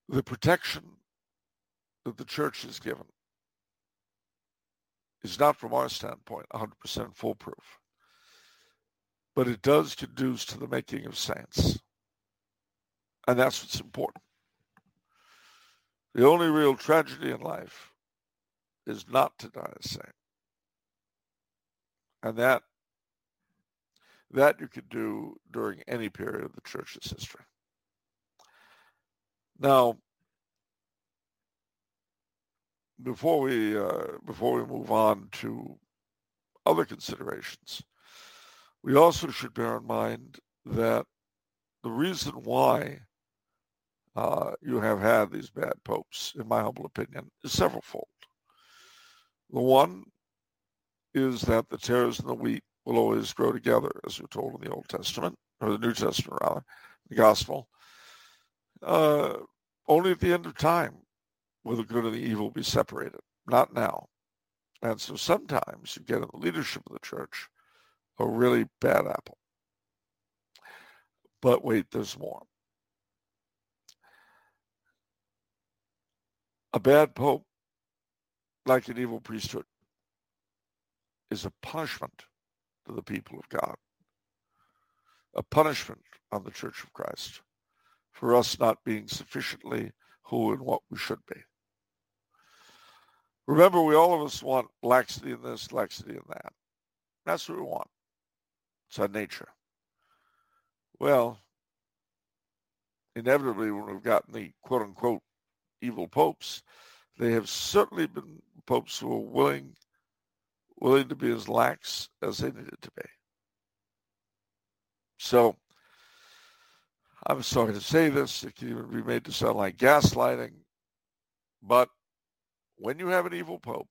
the protection that the church is given is not, from our standpoint, 100% foolproof, but it does conduce to the making of saints. And that's what's important. The only real tragedy in life is not to die a saint. And that you could do during any period of the church's history. Now, before we move on to other considerations, we also should bear in mind that the reason why you have had these bad popes, in my humble opinion, is severalfold. The one is that the tares and the wheat will always grow together, as we're told in the Old Testament, or the New Testament rather, the Gospel. Only at the end of time will the good and the evil be separated, not now. And so sometimes you get in the leadership of the church a really bad apple. But wait, there's more. A bad pope, like an evil priesthood, is a punishment to the people of God, a punishment on the Church of Christ for us not being sufficiently who and what we should be. Remember, all of us want laxity in this, laxity in that. That's what we want. It's our nature. Well, inevitably, when we've gotten the quote-unquote evil popes, they have certainly been popes who are willing to be as lax as they needed to be. So, I'm sorry to say this, it can even be made to sound like gaslighting, but when you have an evil pope,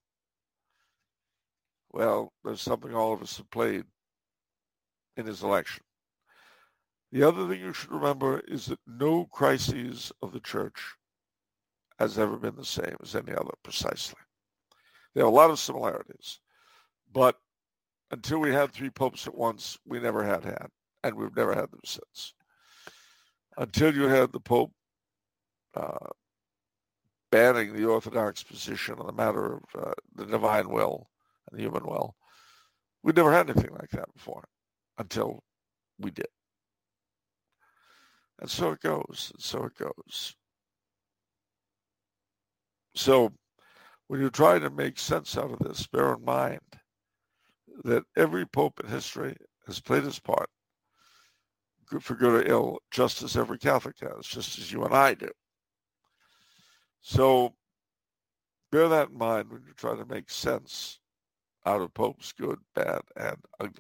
well, there's something all of us have played in his election. The other thing you should remember is that no crisis of the church has ever been the same as any other, precisely. There are a lot of similarities, but until we had three popes at once, we never had, and we've never had them since. Until you had the Pope banning the Orthodox position on the matter of the divine will and the human will, we never had anything like that before, until we did. And so it goes, and so it goes. So when you try to make sense out of this, bear in mind that every pope in history has played his part, good for good or ill, just as every Catholic has, just as you and I do. So bear that in mind when you try to make sense out of popes, good, bad, and ugly.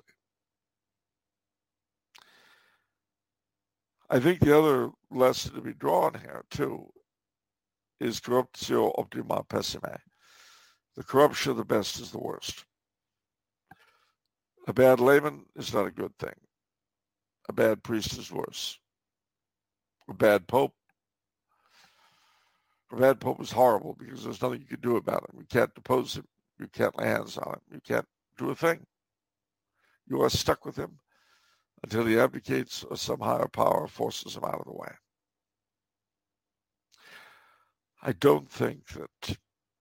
I think the other lesson to be drawn here, too, is corruptio optima pessima. The corruption of the best is the worst. A bad layman is not a good thing. A bad priest is worse. A bad pope is horrible because there's nothing you can do about him. You can't depose him. You can't lay hands on him. You can't do a thing. You are stuck with him until he abdicates or some higher power forces him out of the way. I don't think that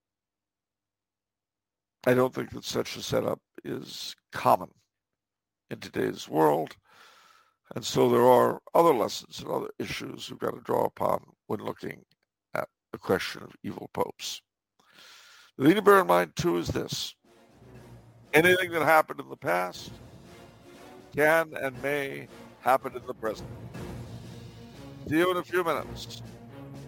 such a setup is common in today's world. And so there are other lessons and other issues we've got to draw upon when looking at the question of evil popes. The thing to bear in mind, too, is this. Anything that happened in the past can and may happen in the present. See you in a few minutes.